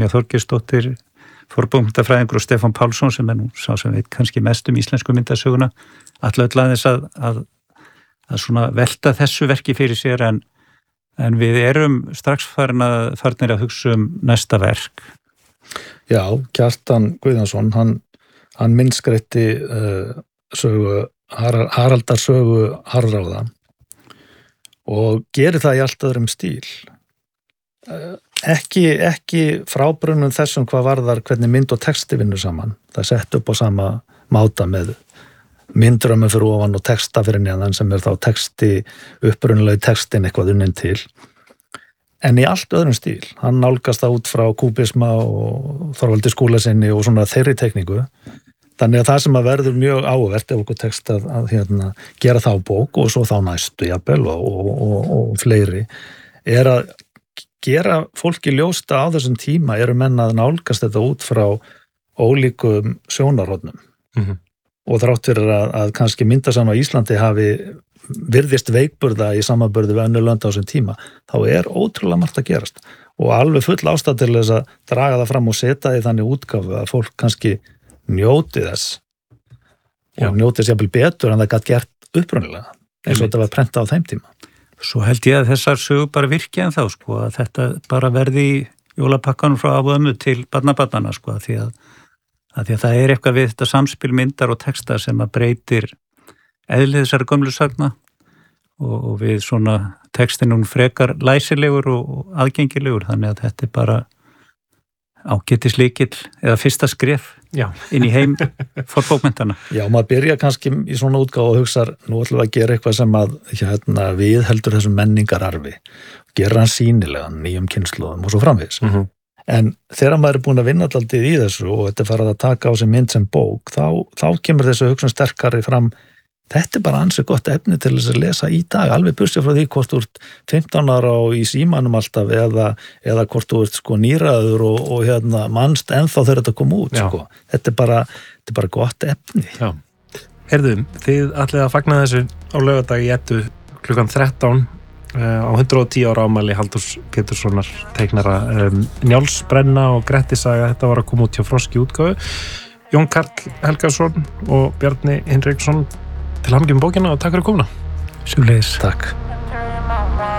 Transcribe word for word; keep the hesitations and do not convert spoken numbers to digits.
Brynja Þorgeirsdóttir, fornbókmenntafræðingur og Stefán Pálsson sem er nú sá sem veit kannski mest um íslensku myndasöguna, allir öll aðeins að, að, að svona velta þessu verki fyrir sér en, en við erum strax farin að, farnir að hugsa um næsta verk. Já, Kjartan Guðjónsson, hann, hann myndskreitti uh, sögu, Har, Haraldar sögu Harðráða og gerir það í allt öðrum stíl. Uh, Ekki, ekki frábrunum þessum hvað varðar hvernig mynd og texti vinnur saman. Það er sett upp á sama máta með myndrömmum fyrir ofan og texta fyrir neðan sem er þá texti, upprunalegi textin eitthvað unnin til. En í allt öðrum stíl. Hann nálgast það út frá kúbisma og Þorvaldi Skúlasyni og svona þeirri tekníku. Þannig að það sem að verður mjög áhugavert ef okkur tekst að, að hérna, gera þá bók og svo þá næstu jafnvel og, og, og, og fleiri er að gera fólki ljósta á þessum tíma eru menn að nálgast þetta út frá ólíkum sjónarhornum. Mm-hmm. Og þrátt fyrir að, að kannski myndasafn á Íslandi hafi virðist veikburða í samanburði við önnur lönd á þessum tíma, þá er ótrúlega margt að gerast. Og alveg full ástæða til þess að draga það fram og setja því þannig útgáfu að fólk kannski njóti þess og Já. Njóti þess jafnvel betur en það gat gert upprunnilega, eins og þetta var prentað á þeim tíma. Svo held ég að þessar sögur bara virki en þá, sko, að þetta bara verði í jólapakkanum frá af og ömmu til barnabarnana, sko, að því að, að því að það er eitthvað við þetta samspil myndar og texta sem að breytir eðli þessari gömlu sagna og, og við svona textinum frekar læsilegur og, og aðgengilegur, þannig að þetta er bara ágætis lykill eða fyrsta skref Já. Inn í heim fornbókmenntana. Já, maður byrja kannski í svona útgáfu og hugsa, nú ætlum við að gera eitthvað sem að hérna, við heldur þessum menningararfi, gera hann sýnilegan nýjum kynslóðum og svo framvegis. Mm-hmm. En þegar maður er búin að vinna alltaf í þessu og þetta er farið að taka á sig mynd sem bók, þá, þá kemur þessu hugsun sterkari fram. Þetta er bara ansi gott efni til þess að lesa í dag, alveg bursið frá því hvort þú ert fimmtán ára og í símanum alltaf eða, eða hvort þú ert sko nýraður og, og hérna mannst ennþá þegar þetta kom út. Sko. Þetta er bara, þetta er bara gott efni. Já. Herðu, þið ætlið að fagna þessu á laugardagi í Eddu klukkan þrettán uh, á hundrað og tíu ára ámæli Halldórs Péturssonar teiknara um, Njáls Brenna og Gretti saga, þetta var að koma út hjá Froski útgáfu. Jón Karl Helgason og Bjarni Hinriksson til hamingju með bókina og takk fyrir komuna. Sömuleiðis. Takk.